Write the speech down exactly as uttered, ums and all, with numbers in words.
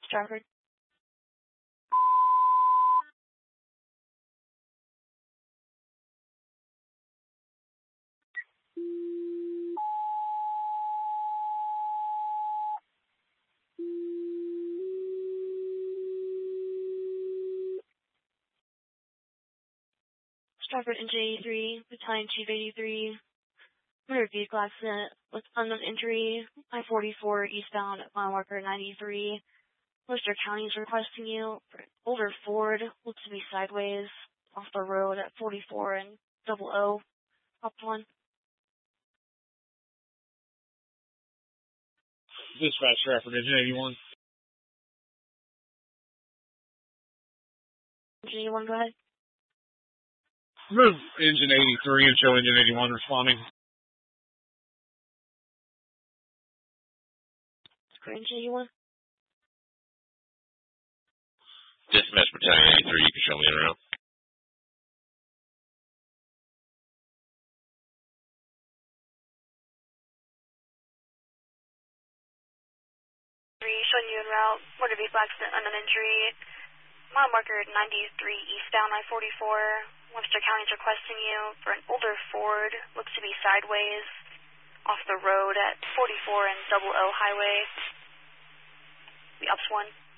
Stratford. Stratford N J eighty-three, Battalion Chief eighty-three. Motor vehicle accident with unknown injury, I forty-four eastbound at mile marker ninety-three. Worcester County is requesting you for an older Ford, looks to be sideways, off the road at forty-four and double O, up one. Dispatch Stratford, Engine eighty-one. Engine eighty-one, go ahead. Move Engine eighty-three and show Engine eighty-one responding. Engine eighty-one. Dispatch Battalion eighty-three, you can show me in route. Showing you en route, motor vehicle accident, unknown injury, mile marker ninety-three eastbound I forty-four. Webster County is requesting you for an older Ford, looks to be sideways, off the road at forty-four and double O highway. The ups one.